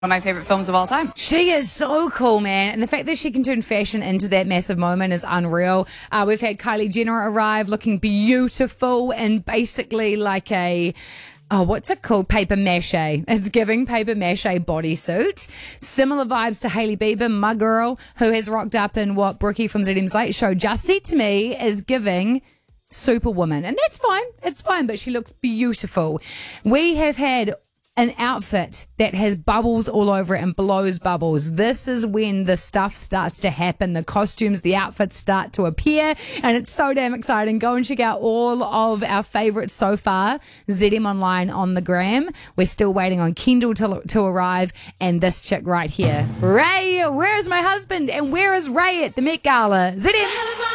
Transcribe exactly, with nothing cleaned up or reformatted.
One of my favorite films of all time. She is so cool, man. And the fact that she can turn fashion into that massive moment is unreal. Uh, we've had Kylie Jenner arrive looking beautiful and basically like a... Oh, what's it called? Paper mache. It's giving paper mache bodysuit. Similar vibes to Hailey Bieber, my girl, who has rocked up in what Brookie from Z M's Late Show just said to me is giving Superwoman. And that's fine. It's fine, but she looks beautiful. We have had an outfit that has bubbles all over it and blows bubbles. This is when the stuff starts to happen. The costumes, the outfits start to appear, and it's so damn exciting. Go and check out all of our favorites so far. Z M Online on the gram. We're still waiting on Kendall to, to arrive, and this chick right here. Ray, where is my husband? And where is Ray at the Met Gala? Z M.